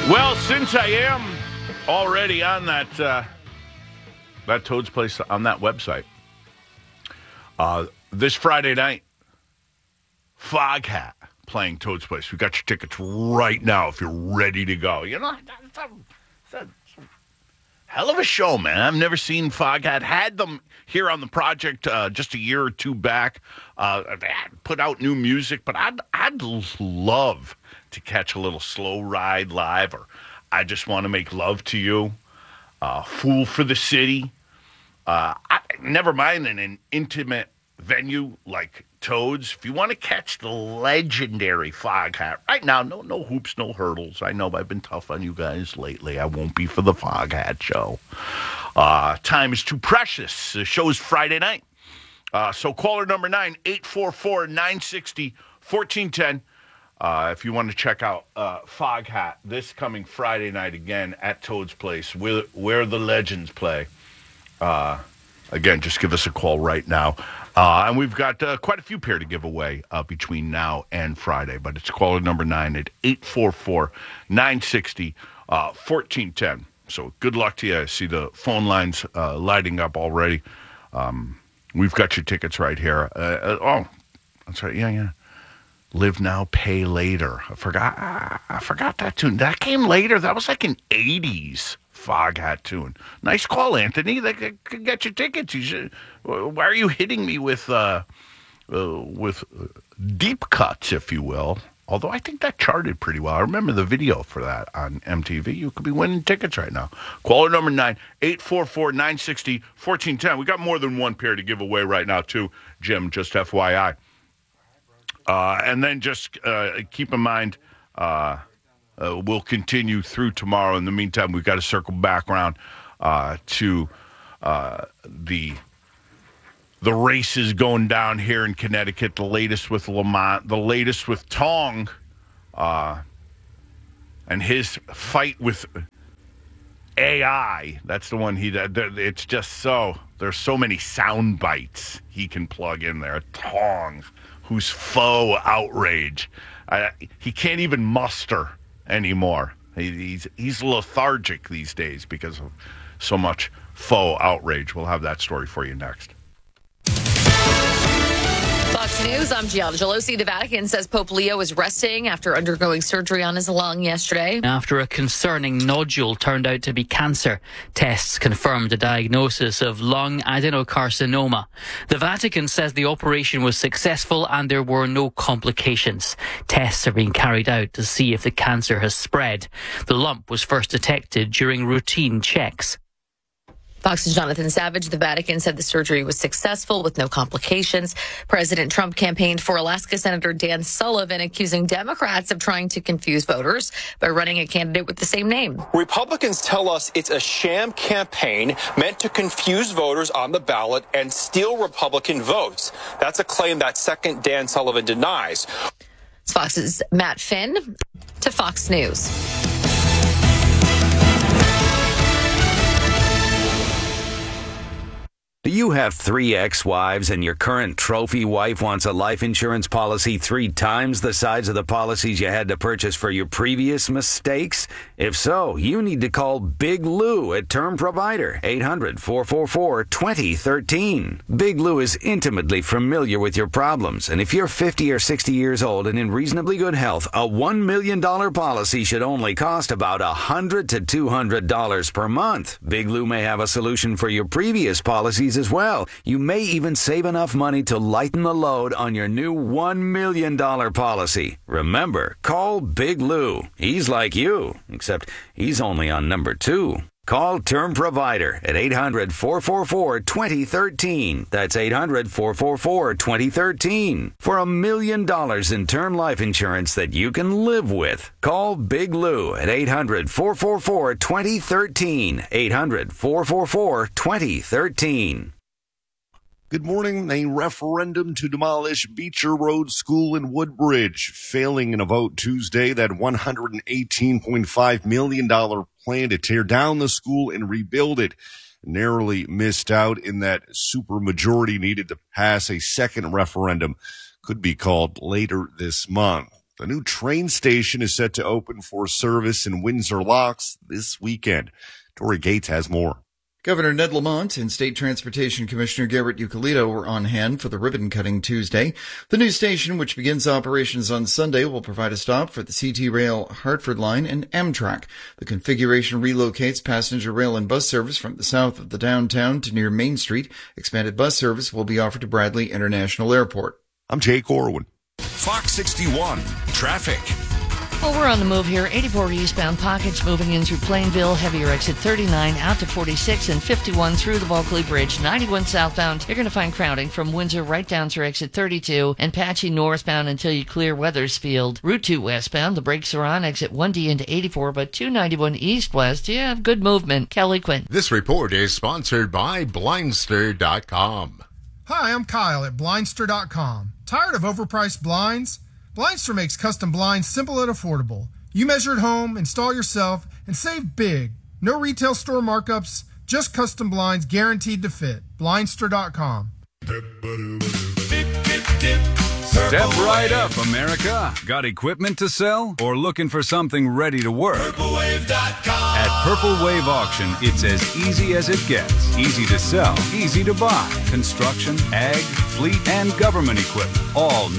Well, since I am already on that Toad's Place on that website, this Friday night, Foghat playing Toad's Place. We got your tickets right now if you're ready to go. You know, it's a hell of a show, man. I've never seen Foghat. Had them here on the project just a year or two back. They had put out new music, but I'd love to catch a little Slow Ride live, or I Just Want to Make Love to You, Fool for the City. Never mind in an intimate venue like Toad's. If you want to catch the legendary Foghat right now, no hoops, no hurdles. I know I've been tough on you guys lately. I won't be for the Foghat show. Time is too precious. The show's Friday night. So caller number 9, 844-960-1410. If you want to check out Foghat this coming Friday night again at Toad's Place, where the legends play. Again, just give us a call right now. And we've got quite a few pair to give away between now and Friday. But it's caller number 9 at 844-960-1410. So good luck to you. I see the phone lines lighting up already. We've got your tickets right here. Oh, that's right. Yeah. Live Now, Pay Later. I forgot that tune. That came later. That was like an 80s Foghat tune. Nice call, Anthony. They could get your tickets. Why are you hitting me with deep cuts, if you will? Although I think that charted pretty well. I remember the video for that on MTV. You could be winning tickets right now. Caller number 9, 844-960-1410. We got more than one pair to give away right now, too, Jim, just FYI. And then just keep in mind, we'll continue through tomorrow. In the meantime, we've got to circle back around to the races going down here in Connecticut, the latest with Lamont, the latest with Tong, and his fight with AI. That's the one it's just so, there's so many sound bites he can plug in there. Tong, who's faux outrage. He can't even muster anymore. He's lethargic these days because of so much faux outrage. We'll have that story for you next. Fox News, I'm Gianna Gelosi. The Vatican says Pope Leo is resting after undergoing surgery on his lung yesterday. After a concerning nodule turned out to be cancer, tests confirmed a diagnosis of lung adenocarcinoma. The Vatican says the operation was successful and there were no complications. Tests are being carried out to see if the cancer has spread. The lump was first detected during routine checks. Fox's Jonathan Savage. The Vatican said the surgery was successful with no complications. President Trump campaigned for Alaska Senator Dan Sullivan, accusing Democrats of trying to confuse voters by running a candidate with the same name. Republicans tell us it's a sham campaign meant to confuse voters on the ballot and steal Republican votes. That's a claim that second Dan Sullivan denies. It's Fox's Matt Finn to Fox News. Do you have 3 ex-wives and your current trophy wife wants a life insurance policy 3 times the size of the policies you had to purchase for your previous mistakes? If so, you need to call Big Lou at Term Provider, 800-444-2013. Big Lou is intimately familiar with your problems, and if you're 50 or 60 years old and in reasonably good health, a $1 million policy should only cost about $100 to $200 per month. Big Lou may have a solution for your previous policies as well. You may even save enough money to lighten the load on your new $1 million policy. Remember, call Big Lou. He's like you, except he's only on number 2. Call Term Provider at 800-444-2013. That's 800-444-2013 for $1 million in term life insurance that you can live with. Call Big Lou at 800-444-2013. 800-444-2013. Good morning. A referendum to demolish Beecher Road School in Woodbridge, failing in a vote Tuesday. That $118.5 million plan to tear down the school and rebuild it narrowly missed out in that supermajority needed to pass a second referendum. Could be called later this month. The new train station is set to open for service in Windsor Locks this weekend. Tori Gates has more. Governor Ned Lamont and State Transportation Commissioner Garrett Eucalito were on hand for the ribbon cutting Tuesday. The new station, which begins operations on Sunday, will provide a stop for the CT Rail Hartford line and Amtrak. The configuration relocates passenger rail and bus service from the south of the downtown to near Main Street. Expanded bus service will be offered to Bradley International Airport. I'm Jake Orwin. Fox 61 Traffic. Well, we're on the move here. 84 eastbound pockets moving in through Plainville. Heavier exit 39 out to 46 and 51 through the Bulkley Bridge. 91 southbound. You're going to find crowding from Windsor right down through exit 32 and patchy northbound until you clear Wethersfield. Route 2 westbound. The brakes are on. Exit 1D into 84, but 291 east-west. You have good movement. Kelly Quinn. This report is sponsored by Blindster.com. Hi, I'm Kyle at Blindster.com. Tired of overpriced blinds? Blindster makes custom blinds simple and affordable. You measure at home, install yourself, and save big. No retail store markups, just custom blinds guaranteed to fit. Blindster.com. Step right up, America. Got equipment to sell or looking for something ready to work? PurpleWave.com. At Purple Wave Auction, it's as easy as it gets. Easy to sell, easy to buy. Construction, ag, fleet, and government equipment. All